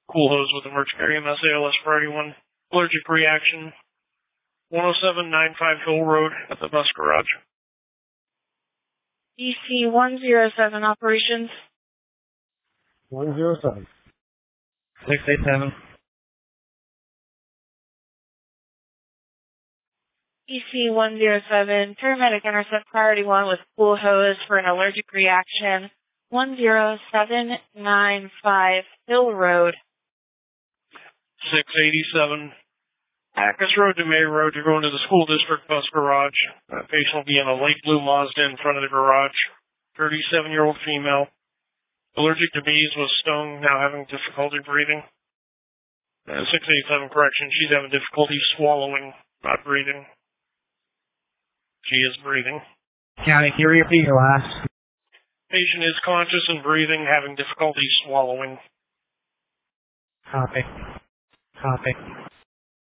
Cool hose with emergency EMS ALS for anyone. Allergic reaction. 10795 Hill Road at the bus garage. EC 107 operations. 107. 687. EC 107, paramedic intercept priority 1 with cool hose for an allergic reaction. 10795 Hill Road. 687. Acres Road to May Road. You're going to the school district bus garage. Patient will be in a light blue Mazda in front of the garage. 37-year-old female. Allergic to bees, was stung, now having difficulty breathing. 687 correction. She's having difficulty swallowing, not breathing. She is breathing. County, can you repeat your last? Patient is conscious and breathing, having difficulty swallowing. Copy.